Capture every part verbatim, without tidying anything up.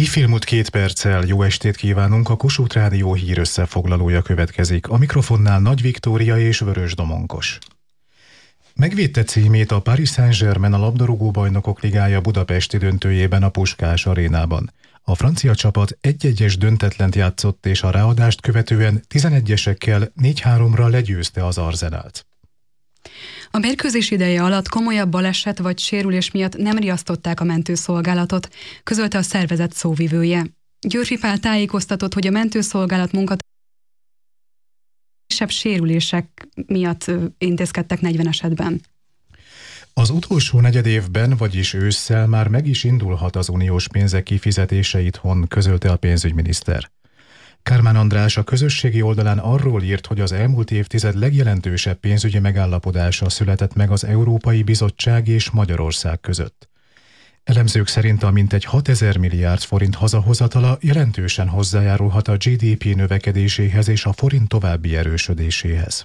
Éjfél múlt két perccel jó estét kívánunk, a Kossuth Rádió hír összefoglalója következik. A mikrofonnál Nagy Viktória és Vörös Domonkos. Megvédte címét a Paris Saint-Germain a labdarúgó bajnokok ligája budapesti döntőjében a Puskás arénában. A francia csapat egy-egyes döntetlent játszott, és a ráadást követően tizenegyesekkel négy-háromra legyőzte az Arsenált. A mérkőzés ideje alatt komolyabb baleset vagy sérülés miatt nem riasztották a mentőszolgálatot, közölte a szervezet szóvivője. Györfi Pál tájékoztatott, hogy a mentőszolgálat munkatársai kisebb sérülések miatt intézkedtek negyven esetben. Az utolsó negyedévben, vagyis ősszel már meg is indulhat az uniós pénzek kifizetése itthon, közölte a pénzügyminiszter. Kármán András a közösségi oldalán arról írt, hogy az elmúlt évtized legjelentősebb pénzügyi megállapodása született meg az Európai Bizottság és Magyarország között. Elemzők szerint a mintegy hatezer milliárd forint hazahozatala jelentősen hozzájárulhat a gé dé pé növekedéséhez és a forint további erősödéséhez.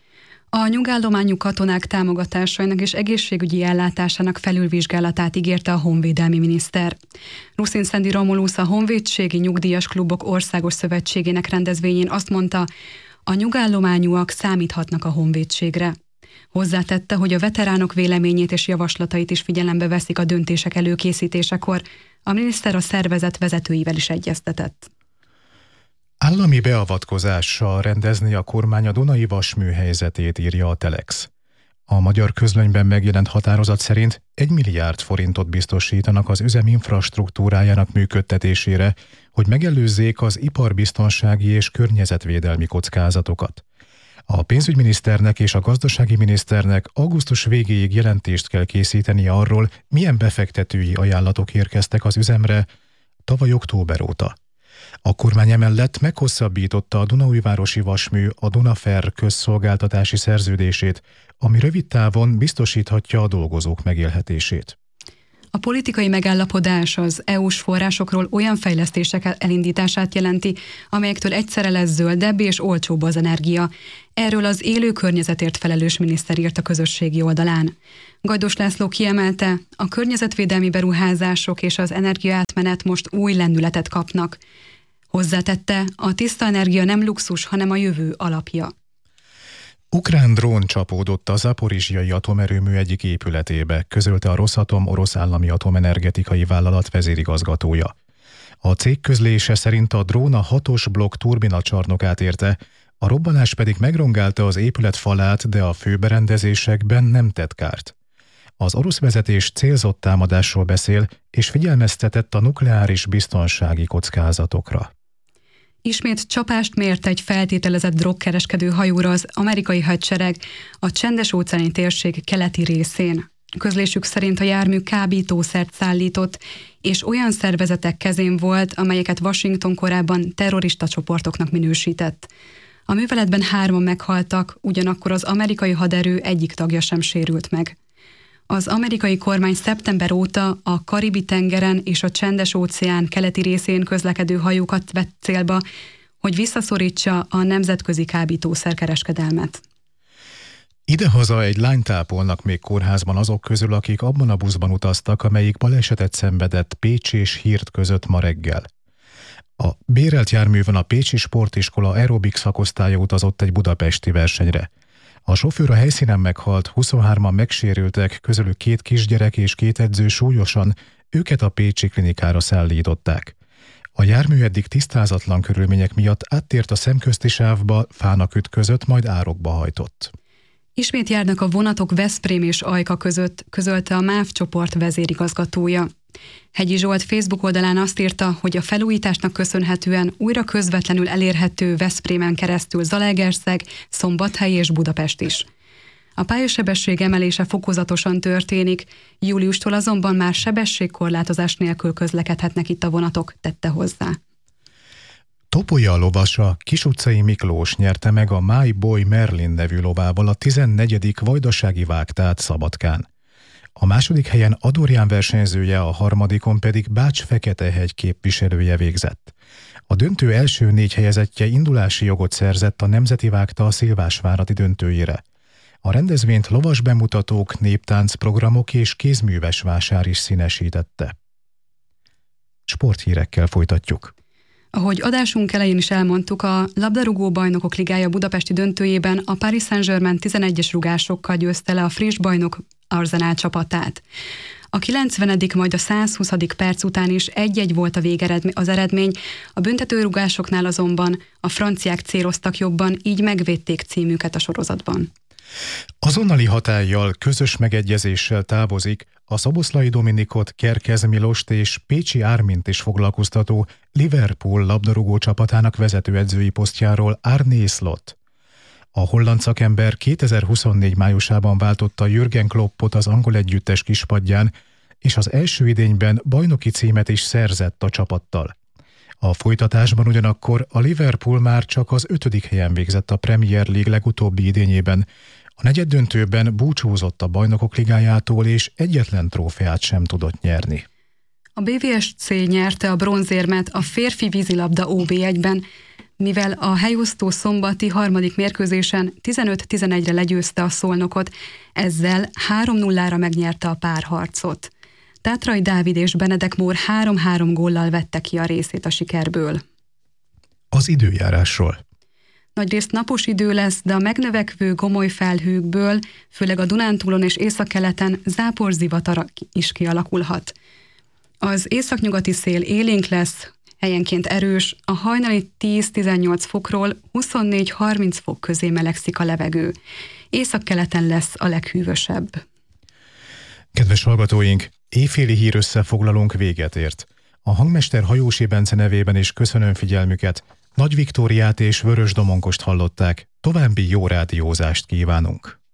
A nyugállományú katonák támogatásainak és egészségügyi ellátásának felülvizsgálatát ígérte a honvédelmi miniszter. Ruszin Szendi Romulusz, a Honvédségi Nyugdíjas Klubok Országos Szövetségének rendezvényén azt mondta, a nyugállományúak számíthatnak a honvédségre. Hozzátette, hogy a veteránok véleményét és javaslatait is figyelembe veszik a döntések előkészítésekor. A miniszter a szervezet vezetőivel is egyeztetett. Állami beavatkozással rendezni a kormány a Dunai vasmű helyzetét, írja a Telex. A magyar közlönyben megjelent határozat szerint egy milliárd forintot biztosítanak az üzem infrastruktúrájának működtetésére, hogy megelőzzék az iparbiztonsági és környezetvédelmi kockázatokat. A pénzügyminiszternek és a gazdasági miniszternek augusztus végéig jelentést kell készíteni arról, milyen befektetői ajánlatok érkeztek az üzemre tavaly október óta. A kormány emellett meghosszabbította a Dunaújvárosi Vasmű a Dunafer közszolgáltatási szerződését, ami rövid távon biztosíthatja a dolgozók megélhetését. A politikai megállapodás az é u-s forrásokról olyan fejlesztések elindítását jelenti, amelyektől egyszerre lesz zöldebb és olcsóbb az energia. Erről az élő környezetért felelős miniszter írt a közösségi oldalán. Gajdos László kiemelte, a környezetvédelmi beruházások és az energiaátmenet most új lendületet kapnak. Hozzátette, a tiszta energia nem luxus, hanem a jövő alapja. Ukrán drón csapódott a zaporizsjai atomerőmű egyik épületébe, közölte a Rosatom orosz állami atomenergetikai vállalat vezérigazgatója. A cég közlése szerint a drón a hatos blokk turbinacsarnokát érte, a robbanás pedig megrongálta az épület falát, de a főberendezésekben nem tett kárt. Az orosz vezetés célzott támadásról beszél, és figyelmeztetett a nukleáris biztonsági kockázatokra. Ismét csapást mért egy feltételezett drogkereskedő hajóra az amerikai hadsereg a Csendes-óceáni térség keleti részén. Közlésük szerint a jármű kábítószert szállított, és olyan szervezetek kezén volt, amelyeket Washington korábban terrorista csoportoknak minősített. A műveletben hárman meghaltak, ugyanakkor az amerikai haderő egyik tagja sem sérült meg. Az amerikai kormány szeptember óta a Karibi-tengeren és a Csendes-óceán keleti részén közlekedő hajókat vett célba, hogy visszaszorítsa a nemzetközi kábítószerkereskedelmet. Idehaza egy lányt ápolnak még kórházban azok közül, akik abban a buszban utaztak, amelyik balesetet szenvedett Pécs és Hírt között ma reggel. A bérelt járművön a Pécsi Sportiskola aerobik szakosztálya utazott egy budapesti versenyre. A sofőr a helyszínen meghalt, huszonhárman megsérültek, közülük két kisgyerek és két edző súlyosan, őket a pécsi klinikára szállították. A jármű eddig tisztázatlan körülmények miatt áttért a szemközti sávba, fának ütközött, majd árokba hajtott. Ismét járnak a vonatok Veszprém és Ajka között, közölte a MÁV csoport vezérigazgatója. Hegyi Zsolt Facebook oldalán azt írta, hogy a felújításnak köszönhetően újra közvetlenül elérhető Veszprémen keresztül Zalaegerszeg, Szombathely és Budapest is. A pályasebesség emelése fokozatosan történik, júliustól azonban már sebességkorlátozás nélkül közlekedhetnek itt a vonatok, tette hozzá. Topolya lovasa Kis-utcai Miklós nyerte meg a My Boy Merlin nevű lovával a tizennegyedik vajdasági vágtát Szabadkán. A második helyen Adorján versenyzője, a harmadikon pedig Bács-Feketehegy képviselője végzett. A döntő első négy helyezettje indulási jogot szerzett a Nemzeti Vágta a Szilvásváradi döntőjére. A rendezvényt lovas bemutatók, néptánc programok és kézműves vásár is színesítette. Sporthírekkel folytatjuk. Ahogy adásunk elején is elmondtuk, a labdarúgó bajnokok ligája budapesti döntőjében a Paris Saint-Germain tizenegyes rúgásokkal győzte le a friss bajnok Arsenal csapatát. A kilencvenedik majd a százhuszadik perc után is egy-egy volt a végeredmény, az eredmény, a büntetőrúgásoknál azonban a franciák céloztak jobban, így megvédték címüket a sorozatban. Azonnali hatállyal, közös megegyezéssel távozik a Szoboszlai Dominikot, Kerkez Milost és Pécsi Ármint is foglalkoztató Liverpool labdarúgó csapatának vezetőedzői posztjáról Arne Slot. A holland szakember kétezer-huszonnégy májusában váltotta Jürgen Kloppot az angol együttes kispadján, és az első idényben bajnoki címet is szerzett a csapattal. A folytatásban ugyanakkor a Liverpool már csak az ötödik helyen végzett a Premier League legutóbbi idényében, a negyeddöntőben búcsúzott a Bajnokok Ligájától, és egyetlen trófeát sem tudott nyerni. A bé vé es cé nyerte a bronzérmet a férfi vízilabda ó bé egyben, mivel a helyosztó szombati harmadik mérkőzésen tizenöt tizenegyre legyőzte a Szolnokot, ezzel három nullára megnyerte a párharcot. Tátrai Dávid és Benedek Mór három-három góllal vette ki a részét a sikerből. Az időjárásról. Nagyrészt napos idő lesz, de a megnövekvő gomoly felhőkből, főleg a Dunántúlon és északkeleten záporzivatar is kialakulhat. Az északnyugati szél élénk lesz, helyenként erős, a hajnali tíz-tizennyolc fokról huszonnégy-harminc fok közé melegszik a levegő. Északkeleten lesz a leghűvösebb. Kedves hallgatóink, éjféli hír összefoglalónk véget ért. A hangmester Hajósi Bence nevében is köszönöm figyelmüket, Nagy Viktóriát és Vörös Domonkost hallották, további jó rádiózást kívánunk.